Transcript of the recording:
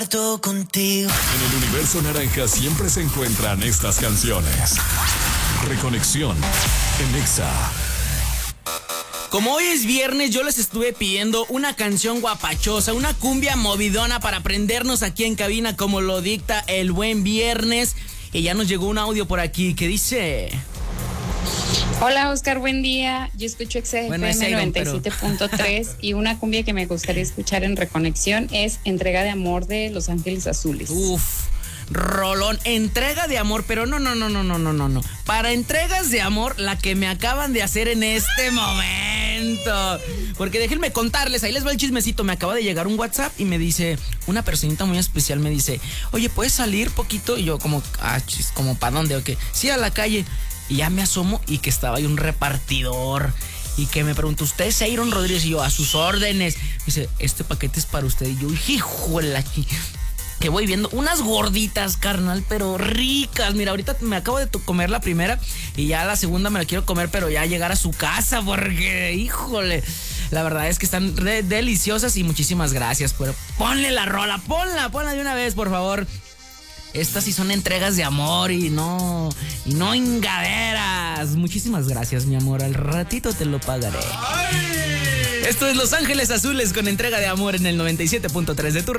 Contigo. En el universo naranja siempre se encuentran estas canciones. Reconexión en Exa. Como hoy es viernes, yo les estuve pidiendo una canción guapachosa, una cumbia movidona para prendernos aquí en cabina como lo dicta el buen viernes. Y ya nos llegó un audio por aquí que dice... Hola Oscar, buen día. Yo escucho XFM 97.3 y una cumbia que me gustaría escuchar en Reconexión es Entrega de Amor de Los Ángeles Azules. Uf, rolón, entrega de amor, pero no. Para entregas de amor, la que me acaban de hacer en este momento. Porque déjenme contarles, ahí les va el chismecito. Me acaba de llegar un WhatsApp y me dice, una personita muy especial me dice, oye, ¿puedes salir poquito? Y yo como, como ¿para dónde? ¿O qué? Sí, a la calle. Y ya me asomo y que estaba ahí un repartidor y que me preguntó, ¿usted es Aaron Rodríguez? Y yo, a sus órdenes. Dice, este paquete es para usted. Y yo, híjole, que voy viendo unas gorditas, carnal, pero ricas. Mira, ahorita me acabo de comer la primera y ya la segunda me la quiero comer, pero ya llegar a su casa porque, híjole, la verdad es que están deliciosas y muchísimas gracias. Pero ponle la rola, ponla de una vez, por favor. Estas sí son entregas de amor y no engaderas. Muchísimas gracias, mi amor. Al ratito te lo pagaré. ¡Ay! Esto es Los Ángeles Azules con entrega de amor en el 97.3 de tu radio.